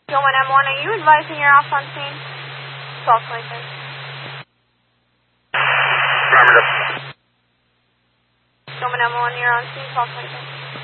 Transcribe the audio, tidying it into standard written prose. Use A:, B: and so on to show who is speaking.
A: Gilman M1, are you advising you're off on scene? 1226.
B: Affirmative.
A: Gilman M1, you're on scene, 1226.